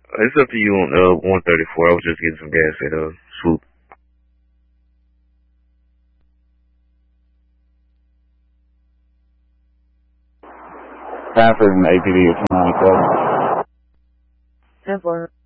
It's up to you on 134. I was just getting some gas at Swoop. Sanford and APD at 297. 10-4.